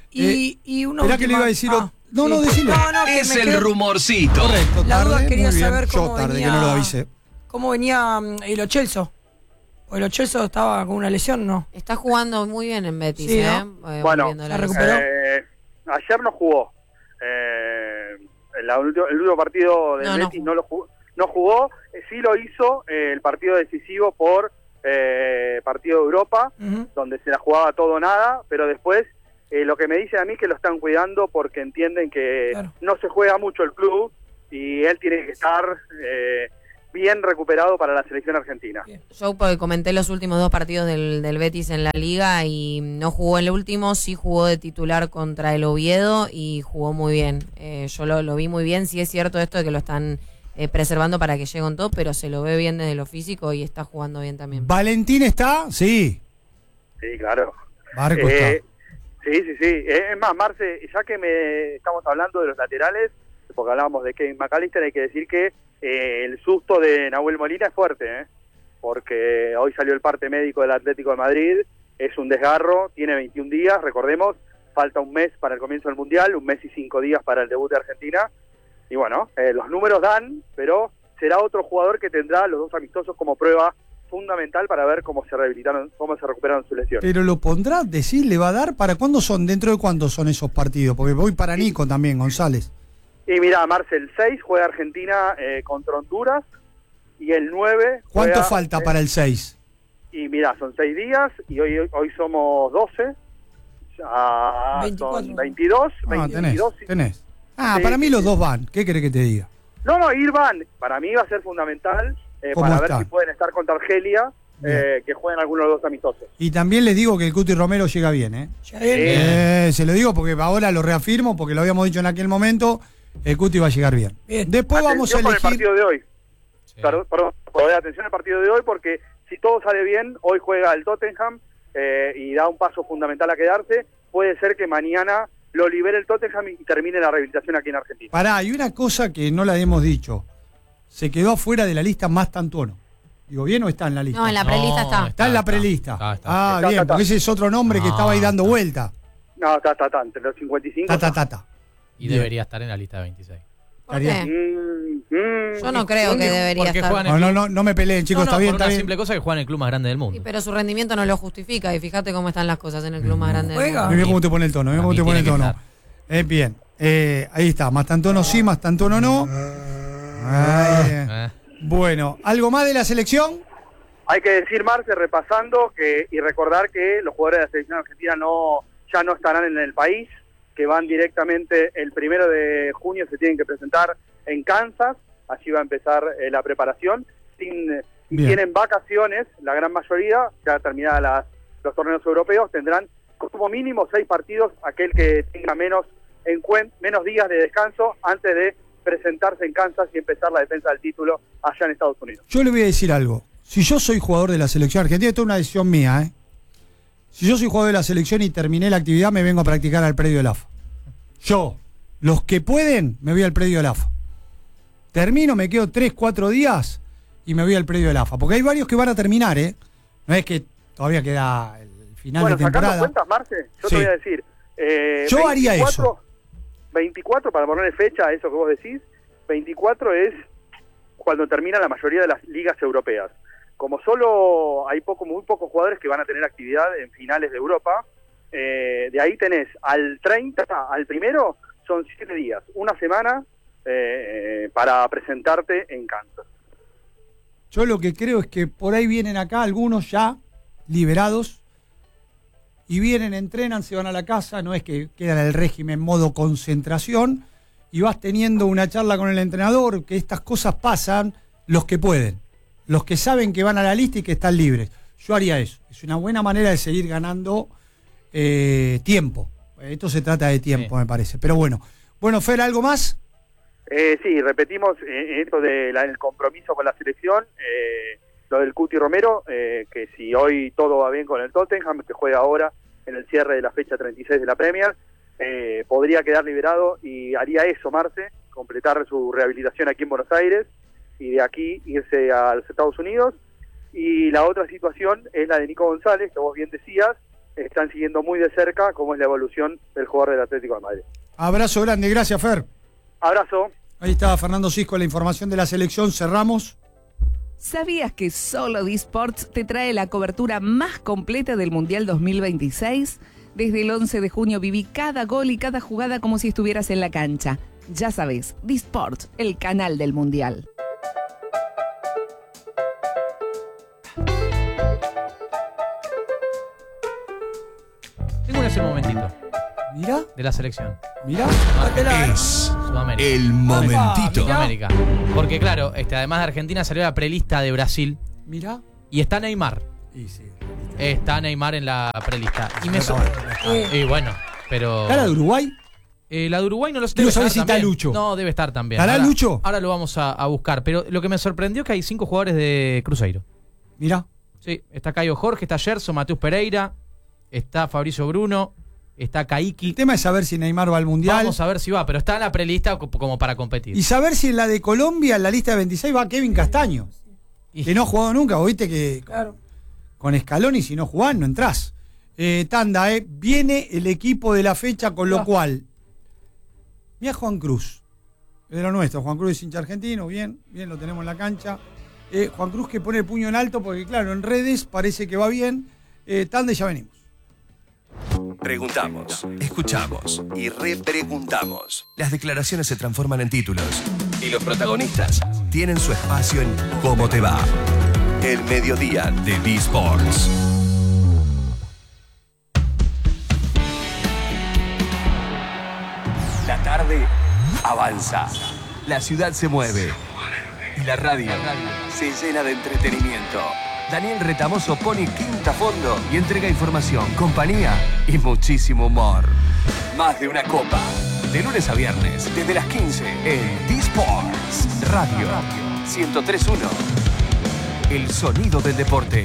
Y, y una Esperá que le última- iba a decir... Ah, ot- no, sí. no, decilo. No, no, que Es me el quedó- rumorcito. Correcto, La duda tarde, quería muy bien. saber Yo cómo tarde, venía- que no lo avisé. ¿Cómo venía mm, el Ochelso? ¿O el Ochelso estaba con una lesión? No. Está jugando muy bien en Betis, Sí, ¿eh? ¿no? Eh, Bueno, volviendo a la la lesión. recuperó. Eh, ayer no jugó. Eh, en la ulti- el último partido del No, no Betis jugó. no, lo jugó. no jugó, eh, sí lo hizo eh, el partido decisivo por eh, partido de Europa, Ujú. donde se la jugaba todo o nada, pero después eh, lo que me dice a mí es que lo están cuidando porque entienden que Claro. no se juega mucho el club y él tiene que estar eh, bien recuperado para la selección argentina. Yo porque comenté los últimos dos partidos del, del Betis en la Liga y no jugó el último, sí jugó de titular contra el Oviedo y jugó muy bien. Eh, yo lo, lo vi muy bien, sí es cierto esto de que lo están eh, preservando para que llegue con todo, pero se lo ve bien desde lo físico y está jugando bien también. ¿Valentín está? Sí. Sí, claro. Barco Eh, está. Sí, sí, sí. Eh, Es más, Marce, ya que me estamos hablando de los laterales, porque hablábamos de Kevin McAllister, hay que decir que eh, el susto de Nahuel Molina es fuerte, ¿eh? Porque hoy salió el parte médico del Atlético de Madrid, es un desgarro, tiene veintiún días, recordemos, falta un mes para el comienzo del Mundial, un mes y cinco días para el debut de Argentina, y bueno, eh, los números dan, pero será otro jugador que tendrá los dos amistosos como prueba fundamental para ver cómo se rehabilitaron, cómo se recuperaron sus lesiones. Pero lo pondrá, decir, le va a dar. ¿Para cuándo son? ¿Dentro de cuándo son esos partidos? Porque voy para Nico también, González. Y mira, Marcel, el seis juega Argentina eh, contra Honduras y el nueve ¿Cuánto juega, falta eh, para el seis? Y mira, son seis días y hoy hoy somos doce, ya veinticuatro. son veintidós, Ah, tenés, veintidós. tenés. Ah, Sí, para mí sí, los sí. dos van. ¿Qué querés que te diga? No, no, ir van, para mí va a ser fundamental eh, ¿Cómo para está? ver si pueden estar contra Argelia, eh, que jueguen algunos de los dos amistosos. Y también les digo que el Cuti Romero llega bien, ¿eh? Ya bien. Eh, se lo digo porque ahora lo reafirmo, porque lo habíamos dicho en aquel momento, el Cuti va a llegar bien. Bien. Después vamos a Atención con el elegir... partido de hoy. Sí. Perdón, perdón, poner atención al partido de hoy porque si todo sale bien, hoy juega el Tottenham eh, y da un paso fundamental a quedarse. Puede ser que mañana lo libere el Tottenham y termine la rehabilitación aquí en Argentina. Pará, hay una cosa que no la hemos dicho. Se quedó afuera de la lista más Tantuono. Digo, ¿bien o está en la lista? No, en la prelista está. Está en la prelista. está, está. Ah, Está, bien, está, porque está. ese es otro nombre que No, estaba ahí dando está. vuelta. No, está, está, está, entre los cincuenta y cinco. Ta, ta, ta, ta. Y Bien. debería estar en la lista de veintiséis. ¿Por Estaría- qué? Mm, mm, Yo no creo que debería Porque estar. juegan en No, no, club- no, no me peleen, chicos, No, no, está bien, por está una bien. simple cosa que juegan en el club más grande del mundo. Sí, pero su rendimiento no lo justifica y fíjate cómo están las cosas en el club más grande del Juega. mundo. Mira cómo te pone el tono, mira Para cómo mí te pone el tiene que tono. estar. Eh, bien, eh, ahí está, más Tantono sí, más Tantono no. Ay, eh. Eh. Bueno, ¿algo más de la selección? Hay que decir, Marce, repasando que y recordar que los jugadores de la selección argentina no ya no estarán en el país, que van directamente el primero de junio, se tienen que presentar en Kansas, allí va a empezar eh, la preparación, sin, y Bien. tienen vacaciones, la gran mayoría, ya terminadas las, los torneos europeos, tendrán como mínimo seis partidos, aquel que tenga menos, encuen- menos días de descanso antes de presentarse en Kansas y empezar la defensa del título allá en Estados Unidos. Yo le voy a decir algo. Si yo soy jugador de la selección argentina, esto es una decisión mía, ¿eh? Si yo soy jugador de la selección y terminé la actividad, me vengo a practicar al predio del A F A. Yo, los que pueden, me voy al predio del A F A. Termino, me quedo tres, cuatro días y me voy al predio del A F A. Porque hay varios que van a terminar, ¿eh? No es que todavía queda el final Bueno, de sacando temporada. cuentas, Marce, yo Sí. te voy a decir. eh, Yo haría eso. veinticuatro, para ponerle fecha a eso que vos decís, veinticuatro es cuando termina la mayoría de las ligas europeas. Como solo hay poco, muy pocos jugadores que van a tener actividad en finales de Europa, eh, de ahí tenés al treinta, al primero, son siete días, una semana eh, para presentarte en Kansas. Yo lo que creo es que por ahí vienen acá algunos ya liberados y vienen, entrenan, se van a la casa, no es que quedan en el régimen en modo concentración y vas teniendo una charla con el entrenador, que estas cosas pasan los que pueden, los que saben que van a la lista y que están libres. Yo haría eso, es una buena manera de seguir ganando eh, tiempo. Esto se trata de tiempo, Sí. me parece. Pero bueno, bueno, Fer, ¿algo más? Eh, sí, repetimos eh, esto del compromiso con la selección, eh, lo del Cuti Romero, eh, que si hoy todo va bien con el Tottenham, que juega ahora en el cierre de la fecha treinta y seis de la Premier, eh, podría quedar liberado y haría eso, Marce, completar su rehabilitación aquí en Buenos Aires y de aquí irse a los Estados Unidos. Y la otra situación es la de Nico González, que vos bien decías, están siguiendo muy de cerca cómo es la evolución del jugador del Atlético de Madrid. Abrazo grande, gracias, Fer. Abrazo. Ahí está Fernando Cisco, la información de la selección. Cerramos. ¿Sabías que solo Disports te trae la cobertura más completa del Mundial dos mil veintiséis? Desde el once de junio viví cada gol y cada jugada como si estuvieras en la cancha. Ya sabes, Disports, el canal del Mundial. es el momentito. Mira. De la selección. Mira. Es Sudamérica. el momentito. Sudamérica. Porque claro, este, además de Argentina salió la prelista de Brasil. Mira. Y está Neymar. Y sí. Está Neymar en la prelista. Y me so- Y bueno, pero. ¿Está la de Uruguay? Eh, la de Uruguay no lo sé. Quiero saber si está Lucho. No, debe estar también. ¿Estará ahora, Lucho? Ahora lo vamos a, a buscar. Pero lo que me sorprendió es que hay cinco jugadores de Cruzeiro. Mira. Sí, está Caio Jorge, está Gerson, Mateus Pereira, está Fabricio Bruno, está Caiki. El tema es saber si Neymar va al Mundial. Vamos a ver si va, pero está en la prelista co- como para competir. Y saber si en la de Colombia, en la lista de veintiséis, va Kevin Castaño. Y- Que no ha jugado nunca. ¿Vos viste que Claro. con Scaloni, si no jugás, no entrás? Eh, tanda, eh. Viene el equipo de la fecha, con lo cual. Mira Juan Cruz. Es de lo nuestro. Juan Cruz es hincha argentino. Bien, bien, lo tenemos en la cancha. Eh, Juan Cruz que pone el puño en alto porque, claro, en redes parece que va bien. Eh, tanda y ya venimos. Preguntamos, escuchamos y repreguntamos. Las declaraciones se transforman en títulos y los protagonistas tienen su espacio en ¿Cómo te va? El mediodía de B-Sports. La tarde avanza, la ciudad se mueve y la radio se llena de entretenimiento. Daniel Retamoso pone quinta a fondo y entrega información, compañía y muchísimo humor. Más de una copa. De lunes a viernes, desde las quince, en D-Sports Radio ciento tres punto uno. El sonido del deporte.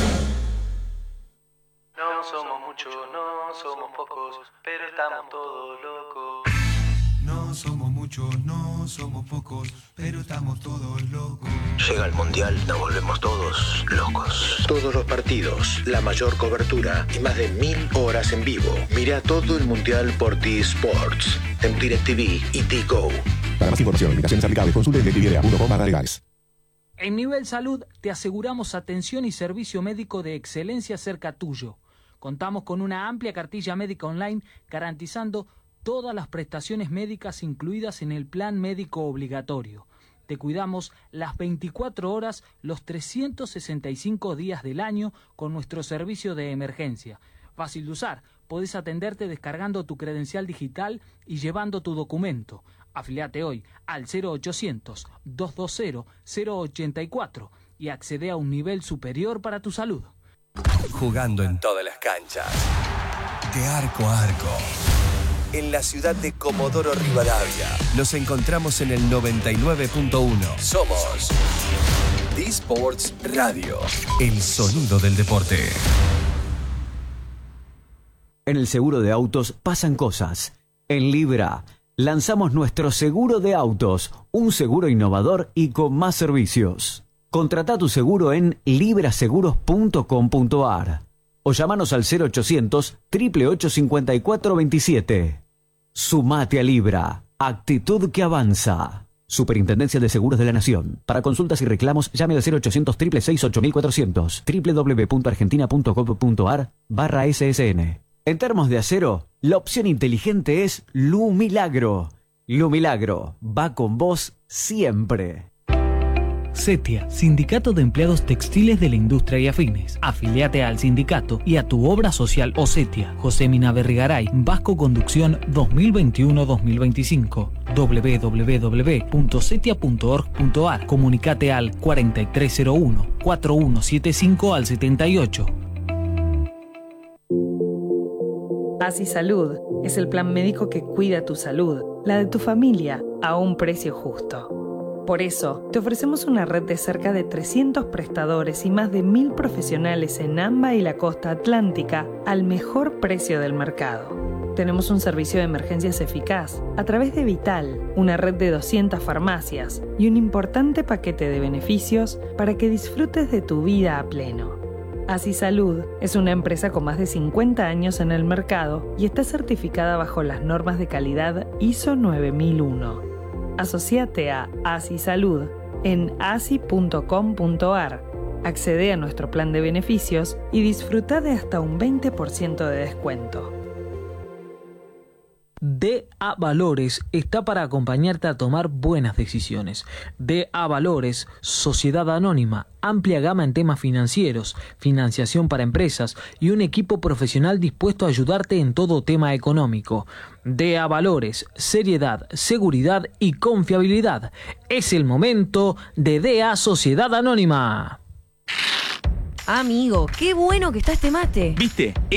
No somos muchos, no somos pocos, pero estamos todos locos. No somos muchos, no somos pocos, pero estamos todos locos. Llega el Mundial, nos volvemos todos locos. Todos los partidos, la mayor cobertura y más de mil horas en vivo. Mira todo el Mundial por T-Sports, en DirecTV y T-Go. Para más información, limitaciones aplicables, consulte directv punto com barra legales. En Nivel Salud te aseguramos atención y servicio médico de excelencia cerca tuyo. Contamos con una amplia cartilla médica online garantizando todas las prestaciones médicas incluidas en el plan médico obligatorio. Te cuidamos las veinticuatro horas, los trescientos sesenta y cinco días del año con nuestro servicio de emergencia. Fácil de usar, podés atenderte descargando tu credencial digital y llevando tu documento. Afiliate hoy al cero ochocientos, doscientos veinte, cero ochenta y cuatro y accede a un nivel superior para tu salud. Jugando en todas las canchas, de arco a arco. En la ciudad de Comodoro Rivadavia, nos encontramos en el noventa y nueve punto uno. Somos D-Sports Radio, el sonido del deporte. En el seguro de autos pasan cosas. En Libra lanzamos nuestro seguro de autos, un seguro innovador y con más servicios. Contrata tu seguro en libra seguros punto com punto ar o llámanos al cero ochocientos, ocho ocho ocho, cinco cuatro dos siete. Sumate a Libra, actitud que avanza. Superintendencia de Seguros de la Nación. Para consultas y reclamos, llame al cero ochocientos, seis seis seis, ocho cuatrocientos, doble u doble u doble u punto argentina punto gov punto ar barra ese ese ene. En termos de acero, la opción inteligente es Lu Milagro. Lu Milagro va con vos siempre. CETIA, Sindicato de Empleados Textiles de la Industria y Afines. Afiliate al sindicato y a tu obra social o CETIA. José Mina Berrigaray, Vasco Conducción dos mil veintiuno dos mil veinticinco. doble u doble u doble u punto cetia punto org punto ar. Comunicate al cuarenta y tres cero uno, cuarenta y uno setenta y cinco al setenta y ocho. Así Salud es el plan médico que cuida tu salud, la de tu familia, a un precio justo. Por eso, te ofrecemos una red de cerca de trescientos prestadores y más de mil profesionales en AMBA y la costa atlántica al mejor precio del mercado. Tenemos un servicio de emergencias eficaz a través de Vital, una red de doscientas farmacias y un importante paquete de beneficios para que disfrutes de tu vida a pleno. Así Salud es una empresa con más de cincuenta años en el mercado y está certificada bajo las normas de calidad I S O nueve mil uno. Asociate a Así Salud en asi punto com punto ar. Accede a nuestro plan de beneficios y disfruta de hasta un veinte por ciento de descuento. D A Valores está para acompañarte a tomar buenas decisiones. D A Valores, Sociedad Anónima, amplia gama en temas financieros, financiación para empresas y un equipo profesional dispuesto a ayudarte en todo tema económico. D A Valores, seriedad, seguridad y confiabilidad. Es el momento de D A Sociedad Anónima. Amigo, qué bueno que está este mate. ¿Viste?